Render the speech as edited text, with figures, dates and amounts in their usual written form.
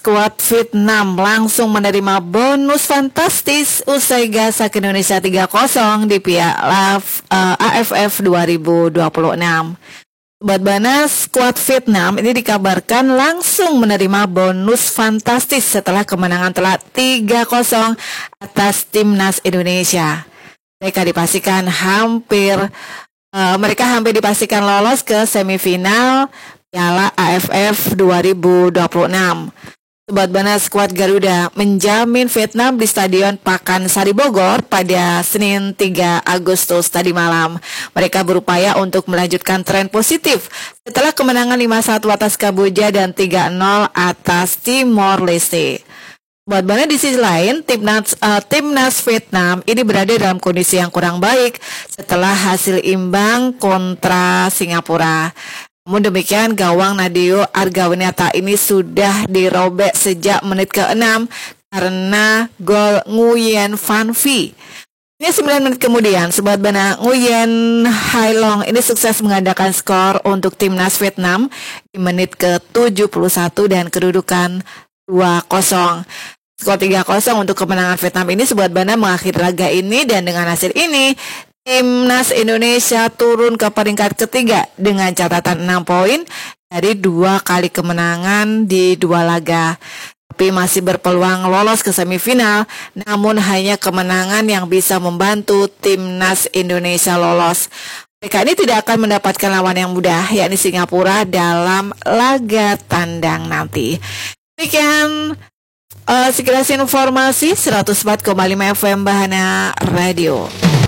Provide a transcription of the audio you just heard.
skuad Vietnam langsung menerima bonus fantastis usai gasak Indonesia 3-0 di Piala AFF 2026. Sobat Bana, skuad Vietnam ini dikabarkan langsung menerima bonus fantastis setelah kemenangan telak 3-0 atas Timnas Indonesia. Mereka hampir dipastikan lolos ke semifinal Piala AFF 2026. Sobat Bana, skuad Garuda menjamin Vietnam di Stadion Pakansari Bogor pada Senin 3 Agustus tadi malam. Mereka berupaya untuk melanjutkan tren positif setelah kemenangan 5-1 atas Kamboja dan 3-0 atas Timor Leste. Sobat Bana, di sisi lain, timnas Vietnam ini berada dalam kondisi yang kurang baik setelah hasil imbang kontra Singapura. Namun demikian, gawang Nadeo Argawinata ini sudah dirobek sejak menit ke-6 karena gol Nguyen Van Phi. Ini 9 menit kemudian, Sobat Bana, Nguyen Hai Long ini sukses menggandakan skor untuk timnas Vietnam di menit ke-71 dan kedudukan 2-0. Skor 3-0 untuk kemenangan Vietnam ini, Sobat Bana, mengakhiri laga ini, dan dengan hasil ini Timnas Indonesia turun ke peringkat ketiga dengan catatan 6 poin dari 2 kali kemenangan di 2 laga. Tapi masih berpeluang lolos ke semifinal, namun hanya kemenangan yang bisa membantu Timnas Indonesia lolos. Mereka ini tidak akan mendapatkan lawan yang mudah, yakni Singapura dalam laga tandang nanti. Demikian sekilas informasi 104,5 FM Bahana Radio.